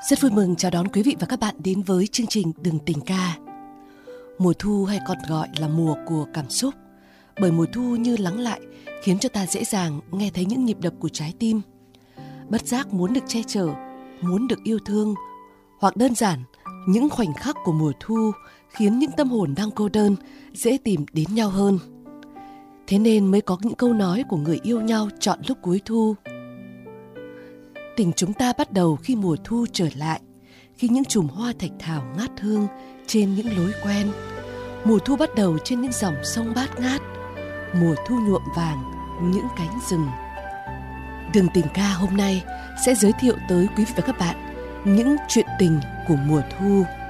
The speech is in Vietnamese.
Rất vui mừng chào đón quý vị và các bạn đến với chương trình Đường Tình Ca. Mùa thu hay còn gọi là mùa của cảm xúc, bởi mùa thu như lắng lại khiến cho ta dễ dàng nghe thấy những nhịp đập của trái tim. Bất giác muốn được che chở, muốn được yêu thương, hoặc đơn giản những khoảnh khắc của mùa thu khiến những tâm hồn đang cô đơn dễ tìm đến nhau hơn. Thế nên mới có những câu nói của người yêu nhau chọn lúc cuối thu. Tình chúng ta bắt đầu khi mùa thu trở lại, khi những chùm hoa thạch thảo ngát hương trên những lối quen. Mùa thu bắt đầu trên những dòng sông bát ngát, mùa thu nhuộm vàng những cánh rừng. Đường Tình Ca hôm nay sẽ giới thiệu tới quý vị và các bạn những chuyện tình của mùa thu.